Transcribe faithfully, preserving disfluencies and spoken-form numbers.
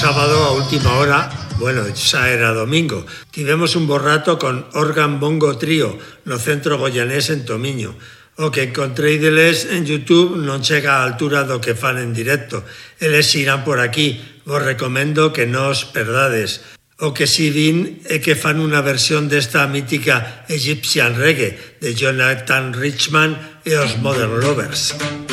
sábado a última hora, bueno, xa era domingo, tivemos un borrato con Organ Bongo Trío no Centro Goianés en Tomiño. O que encontrei deles en YouTube non chega á altura do que fan en directo. Eles irán por aquí, vos recomendo que non os perdades. O que si din é que fan unha versión desta mítica Egyptian Reggae de Jonathan Richman e os Modern Lovers.